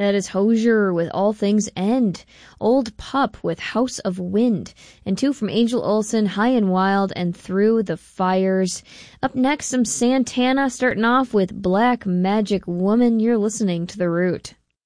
That is Hozier with All Things End, Old Pup with House of Wind, and 2 from Angel Olsen, High and Wild, and Through the Fires. Up next, some Santana, starting off with Black Magic Woman. You're listening to The Root.